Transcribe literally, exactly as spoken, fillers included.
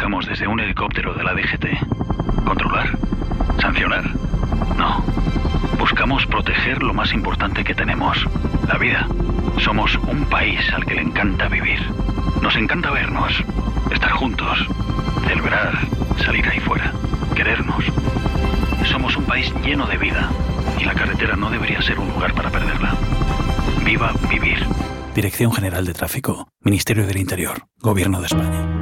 trabajamos desde un helicóptero de la D G T. ¿Controlar? ¿Sancionar? No. Buscamos proteger lo más importante que tenemos, la vida. Somos un país al que le encanta vivir. Nos encanta vernos, estar juntos, celebrar, salir ahí fuera, querernos. Somos un país lleno de vida y la carretera no debería ser un lugar para perderla. Viva vivir. Dirección General de Tráfico, Ministerio del Interior, Gobierno de España.